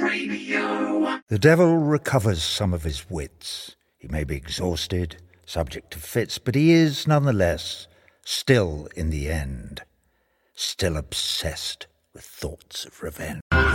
The devil recovers some of his wits. He may be exhausted, subject to fits, but he is, nonetheless, still in the end, still obsessed with thoughts of revenge.